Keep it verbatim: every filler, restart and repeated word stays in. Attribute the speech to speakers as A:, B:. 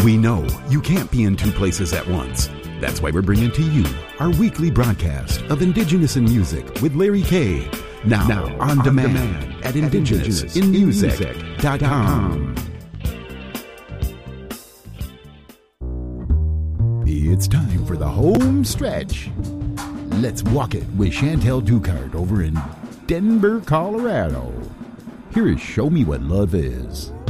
A: We know you can't be in two places at once. That's why we're bringing to you our weekly broadcast of Indigenous in Music with Larry Kay. Now, now on, on demand, demand at indigenous in music dot com. It's time for the home stretch. Let's walk it with Chantel Ducart over in Denver, Colorado. Here is Show Me What Love Is.